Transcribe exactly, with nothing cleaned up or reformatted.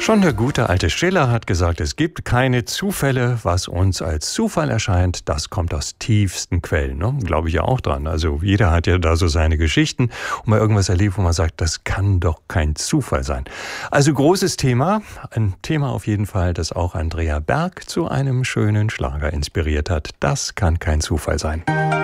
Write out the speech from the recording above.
Schon der gute alte Schiller hat gesagt, es gibt keine Zufälle. Was uns als Zufall erscheint, das kommt aus tiefsten Quellen. Ne? Glaube ich ja auch dran. Also jeder hat ja da so seine Geschichten und mal irgendwas erlebt, wo man sagt, das kann doch kein Zufall sein. Also großes Thema, ein Thema auf jeden Fall, das auch Andrea Berg zu einem schönen Schlager inspiriert hat. Das kann kein Zufall sein.